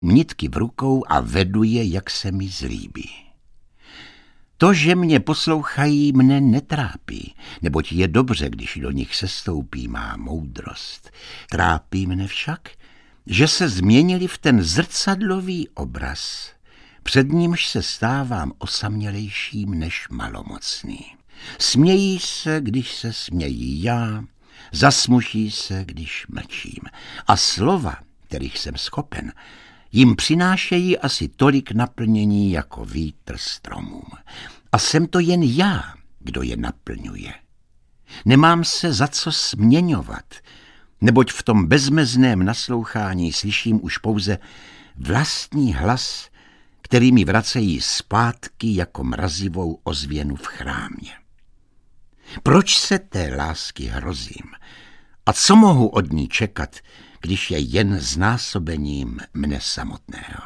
nitky v rukou a vedu je, jak se mi zlíbí. To, že mě poslouchají, mne netrápí, neboť je dobře, když do nich sestoupí má moudrost. Trápí mne však, že se změnili v ten zrcadlový obraz, před nímž se stávám osamělejším než malomocný. Smějí se, když se smějí já, zasmuší se, když mlčím. A slova, kterých jsem schopen, jim přinášejí asi tolik naplnění jako vítr stromům. A jsem to jen já, kdo je naplňuje. Nemám se za co směňovat, neboť v tom bezmezném naslouchání slyším už pouze vlastní hlas, který mi vracejí zpátky jako mrazivou ozvěnu v chrámě. Proč se té lásky hrozím? A co mohu od ní čekat, když je jen znásobením mne samotného?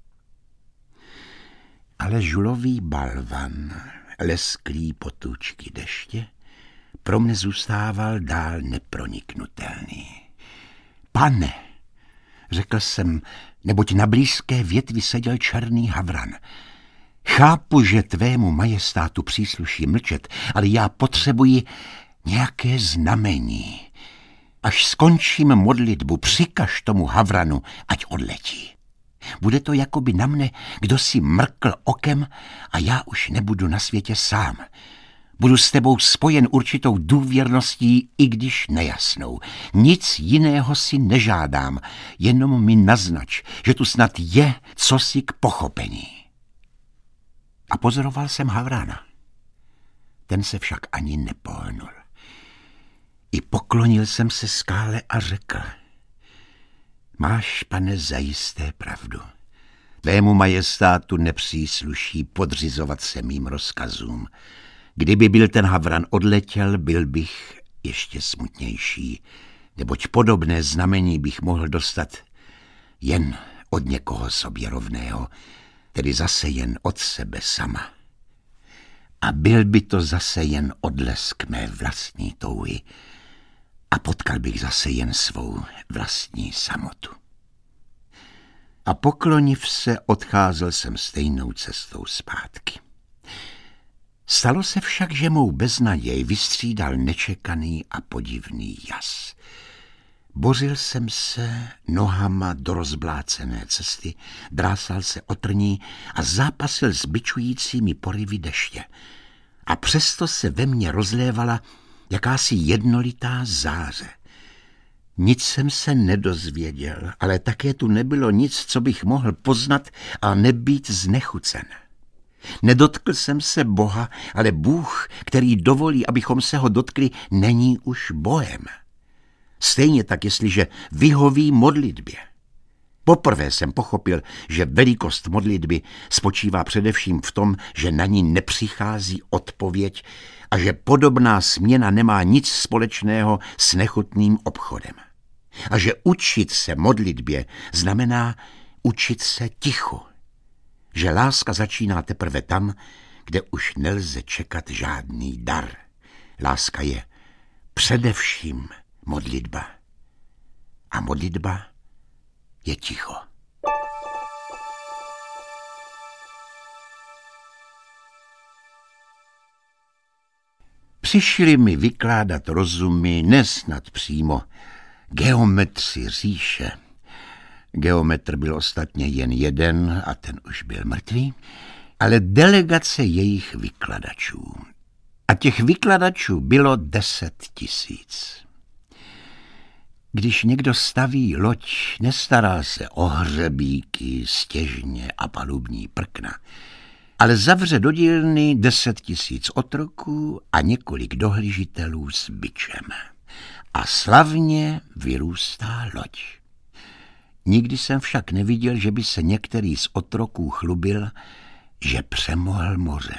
Ale žulový balvan, lesklý potůčky deště, pro mne zůstával dál neproniknutelný. Pane, řekl jsem, neboť na blízké větvi seděl černý havran. Chápu, že tvému majestátu přísluší mlčet, ale já potřebuji nějaké znamení. Až skončím modlitbu, přikaž tomu havranu, ať odletí. Bude to jakoby na mne, kdo si mrkl okem a já už nebudu na světě sám. Budu s tebou spojen určitou důvěrností, i když nejasnou. Nic jiného si nežádám, jenom mi naznač, že tu snad je cosi k pochopení. A pozoroval jsem havrana. Ten se však ani nepohnul. I poklonil jsem se skále a řekl: Máš, pane, zajisté pravdu. Tvému majestátu nepřísluší podřizovat se mým rozkazům. Kdyby byl ten havran odletěl, byl bych ještě smutnější, neboť podobné znamení bych mohl dostat jen od někoho sobě rovného, tedy zase jen od sebe sama. A byl by to zase jen odlesk mé vlastní touhy a potkal bych zase jen svou vlastní samotu. A pokloniv se, odcházel jsem stejnou cestou zpátky. Stalo se však, že mou beznaděj vystřídal nečekaný a podivný jas. Bořil jsem se nohama do rozblácené cesty, drásal se o trní a zápasil s bičujícími porivy deště. A přesto se ve mně rozlévala jakási jednolitá záře. Nic jsem se nedozvěděl, ale také tu nebylo nic, co bych mohl poznat a nebýt znechucen. Nedotkl jsem se Boha, ale Bůh, který dovolí, abychom se ho dotkli, není už Bohem. Stejně tak, jestliže vyhoví modlitbě. Poprvé jsem pochopil, že velikost modlitby spočívá především v tom, že na ní nepřichází odpověď a že podobná směna nemá nic společného s nechutným obchodem. A že učit se modlitbě znamená učit se ticho. Že láska začíná teprve tam, kde už nelze čekat žádný dar. Láska je především modlitba. A modlitba je ticho. Přišli mi vykládat rozumy nesnad přímo geometři říše. Geometr byl ostatně jen jeden a ten už byl mrtvý, ale delegace jejich vykladačů. A těch vykladačů bylo 10 000. Když někdo staví loď, nestará se o hřebíky, stěžně a palubní prkna, ale zavře do dílny 10 000 otroků a několik dohlížitelů s bičem. A slavně vyrůstá loď. Nikdy jsem však neviděl, že by se některý z otroků chlubil, že přemohl moře.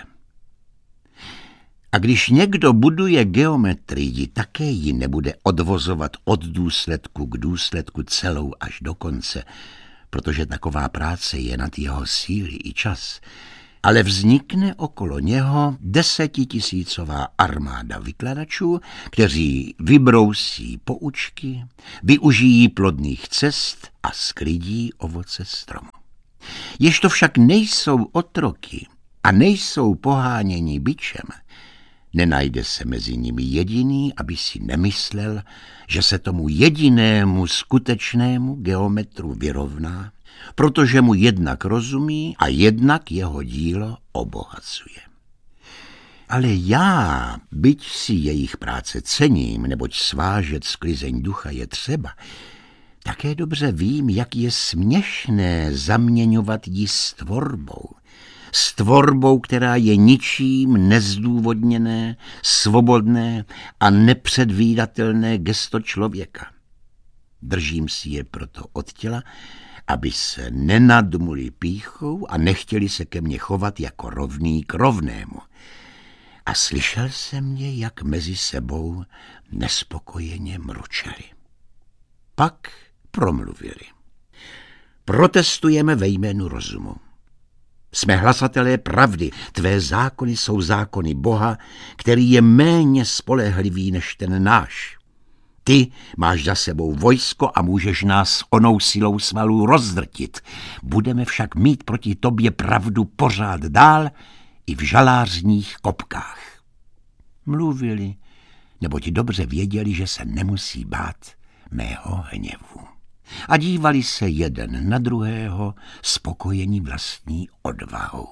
A když někdo buduje geometrii, také ji nebude odvozovat od důsledku k důsledku celou až do konce, protože taková práce je nad jeho síly i čas, ale vznikne okolo něho 10 000 armáda vykladačů, kteří vybrousí poučky, využijí plodných cest a sklidí ovoce stromu. Ježto však nejsou otroky a nejsou poháněni bičem, nenajde se mezi nimi jediný, aby si nemyslel, že se tomu jedinému skutečnému geometru vyrovná, protože mu jednak rozumí a jednak jeho dílo obohacuje. Ale já, byť si jejich práce cením, neboť svážet sklizeň ducha je třeba, také dobře vím, jak je směšné zaměňovat ji s tvorbou, která je ničím nezdůvodněné, svobodné a nepředvídatelné gesto člověka. Držím si je proto od těla, aby se nenadmuli pýchou a nechtěli se ke mně chovat jako rovný k rovnému. A slyšel jsem je, jak mezi sebou nespokojeně mručeli. Pak promluvili. Protestujeme ve jménu rozumu. Jsme hlasatelé pravdy, tvé zákony jsou zákony Boha, který je méně spolehlivý než ten náš. Ty máš za sebou vojsko a můžeš nás onou silou svalů rozdrtit. Budeme však mít proti tobě pravdu pořád dál i v žalářních kopkách. Mluvili, neboť dobře věděli, že se nemusí bát mého hněvu. A dívali se jeden na druhého, spokojení vlastní odvahou.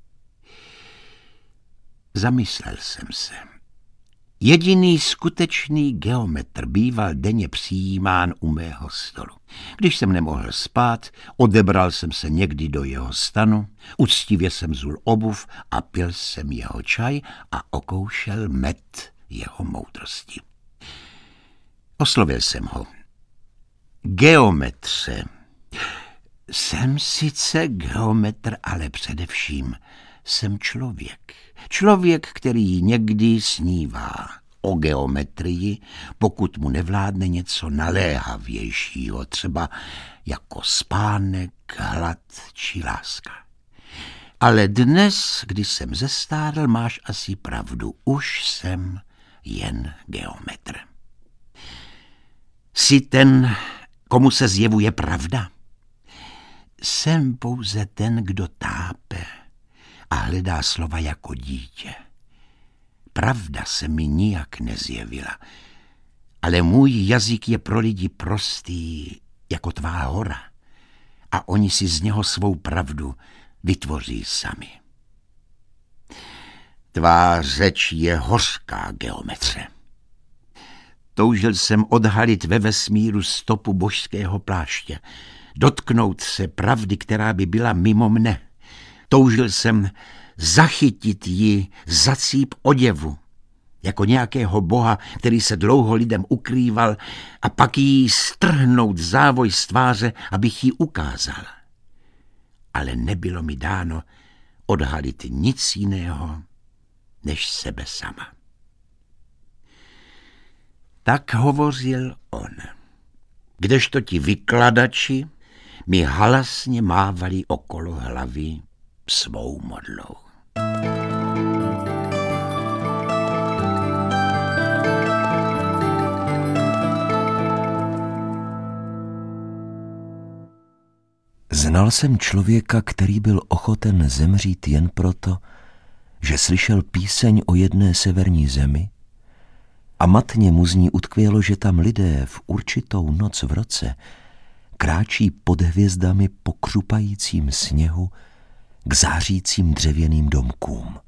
Zamyslel jsem se. Jediný skutečný geometr býval denně přijímán u mého stolu. Když jsem nemohl spát, odebral jsem se někdy do jeho stanu, uctivě jsem zul obuv a pil jsem jeho čaj a okoušel med jeho moudrosti. Oslovil jsem ho. Geometře, jsem sice geometr, ale především jsem člověk. Člověk, který někdy snívá o geometrii, pokud mu nevládne něco naléhavějšího, třeba jako spánek, hlad či láska. Ale dnes, když jsem zestárl, máš asi pravdu, už jsem jen geometr. Jsi ten, komu se zjevuje pravda? Jsem pouze ten, kdo tápe a hledá slova jako dítě. Pravda se mi nijak nezjevila, ale můj jazyk je pro lidi prostý jako tvá hora a oni si z něho svou pravdu vytvoří sami. Tvá řeč je hořká, geometře. Toužil jsem odhalit ve vesmíru stopu božského pláště, dotknout se pravdy, která by byla mimo mne. Toužil jsem zachytit ji za cíp oděvu, jako nějakého boha, který se dlouho lidem ukrýval, a pak jí strhnout závoj z tváře, abych ji ukázal. Ale nebylo mi dáno odhalit nic jiného, než sebe sama. Tak hovořil on, kdežto ti vykladači mi halasně mávali okolo hlavy svou modlou. Znal jsem člověka, který byl ochoten zemřít jen proto, že slyšel píseň o jedné severní zemi a matně mu z ní utkvělo, že tam lidé v určitou noc v roce kráčí pod hvězdami po křupajícím sněhu k zářícím dřevěným domkům.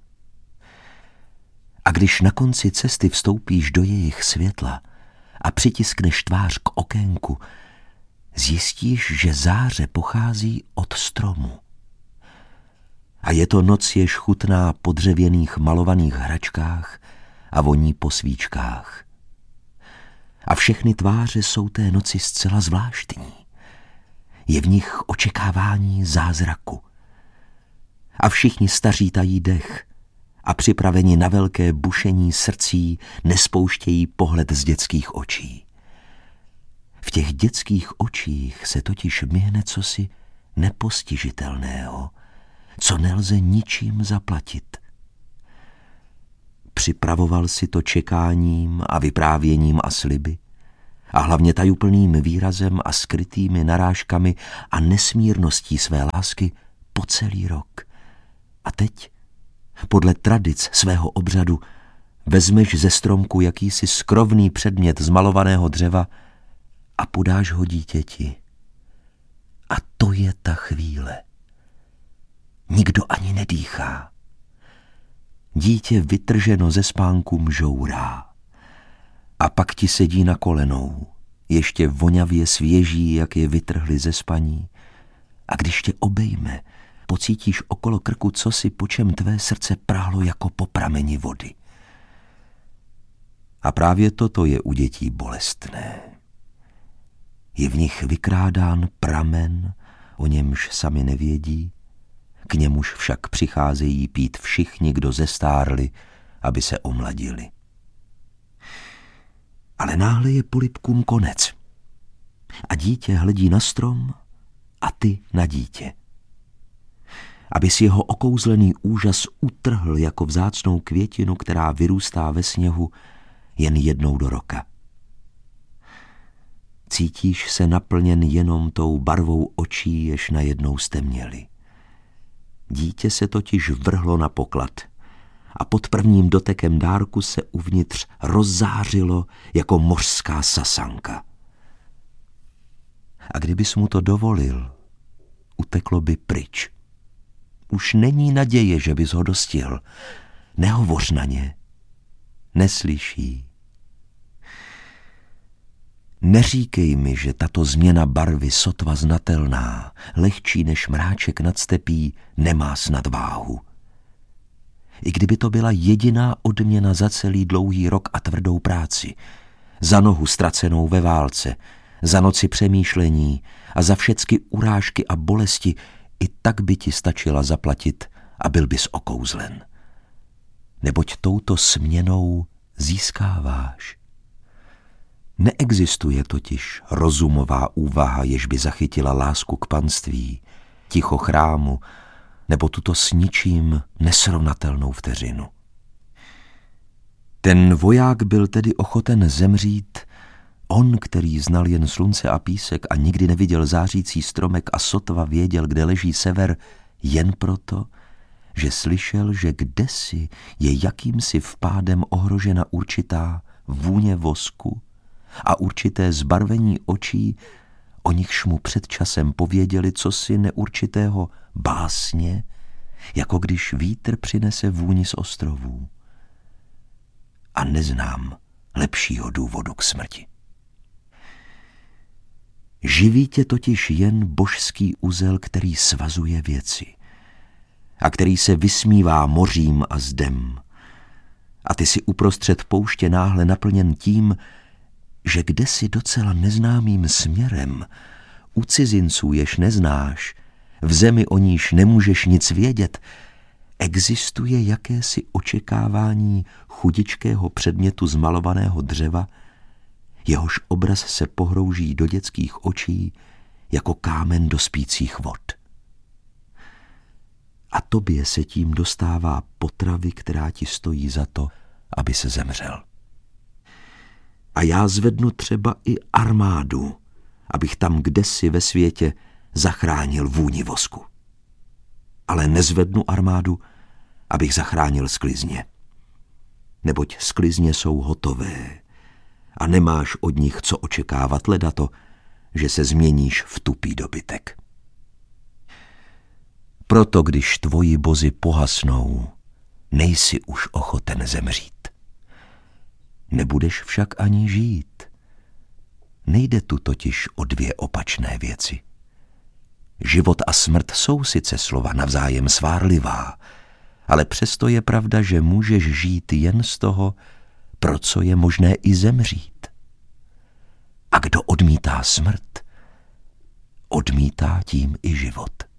A když na konci cesty vstoupíš do jejich světla a přitiskneš tvář k okénku, zjistíš, že záře pochází od stromu. A je to noc, jež chutná po dřevěných malovaných hračkách a voní po svíčkách. A všechny tváře jsou té noci zcela zvláštní. Je v nich očekávání zázraku. A všichni staří tají dech a připraveni na velké bušení srdcí nespouštějí pohled z dětských očí. V těch dětských očích se totiž myhne cosi nepostižitelného, co nelze ničím zaplatit. Připravoval si to čekáním a vyprávěním a sliby, a hlavně tajuplným výrazem a skrytými narážkami a nesmírností své lásky po celý rok. A teď, podle tradic svého obřadu, vezmeš ze stromku jakýsi skrovný předmět z malovaného dřeva a podáš ho dítěti. A to je ta chvíle. Nikdo ani nedýchá. Dítě vytrženo ze spánku mžourá. A pak ti sedí na kolenou, ještě vonavě svěží, jak je vytrhli ze spaní. A když tě obejme, pocítíš okolo krku cosi, po čem tvé srdce práhlo jako po prameni vody. A právě toto je u dětí bolestné. Je v nich vykrádán pramen, o němž sami nevědí, k němuž však přicházejí pít všichni, kdo zestárli, aby se omladili. Ale náhle je polibkům konec. A dítě hledí na strom a ty na dítě. Abys jeho okouzlený úžas utrhl jako vzácnou květinu, která vyrůstá ve sněhu jen jednou do roka. Cítíš se naplněn jenom tou barvou očí, jež najednou stemněly. Dítě se totiž vrhlo na poklad a pod prvním dotekem dárku se uvnitř rozzářilo jako mořská sasanka. A kdybys mu to dovolil, uteklo by pryč. Už není naděje, že bys ho dostihl. Nehovoř na ně. Neslyší. Neříkej mi, že tato změna barvy sotva znatelná, lehčí než mráček nad stepí, nemá snad váhu. I kdyby to byla jediná odměna za celý dlouhý rok a tvrdou práci, za nohu ztracenou ve válce, za noci přemýšlení a za všecky urážky a bolesti, i tak by ti stačila zaplatit a byl bys okouzlen. Neboť touto směnou získáváš. Neexistuje totiž rozumová úvaha, jež by zachytila lásku k panství, ticho chrámu, nebo tuto s ničím nesrovnatelnou vteřinu. Ten voják byl tedy ochoten zemřít, on, který znal jen slunce a písek a nikdy neviděl zářící stromek a sotva věděl, kde leží sever, jen proto, že slyšel, že kdesi je jakýmsi vpádem ohrožena určitá vůně vosku a určité zbarvení očí, o nichž mu před časem pověděli cosi neurčitého básně, jako když vítr přinese vůni z ostrovů. A neznám lepšího důvodu k smrti. Živí tě totiž jen božský uzel, který svazuje věci a který se vysmívá mořím a zdem. A ty si uprostřed pouště náhle naplněn tím, že kdesi docela neznámým směrem, u cizinců, jež neznáš, v zemi, o níž nemůžeš nic vědět, existuje jakési očekávání chudičkého předmětu z malovaného dřeva, jehož obraz se pohrouží do dětských očí jako kámen do spících vod. A tobě se tím dostává potravy, která ti stojí za to, aby se zemřel. A já zvednu třeba i armádu, abych tam kdesi ve světě zachránil vůni vosku. Ale nezvednu armádu, abych zachránil sklizně. Neboť sklizně jsou hotové a nemáš od nich co očekávat, leda to, že se změníš v tupý dobytek. Proto, když tvoji bozy pohasnou, nejsi už ochoten zemřít. Nebudeš však ani žít. Nejde tu totiž o dvě opačné věci. Život a smrt jsou sice slova navzájem svárlivá, ale přesto je pravda, že můžeš žít jen z toho, pro co je možné i zemřít. A kdo odmítá smrt, odmítá tím i život.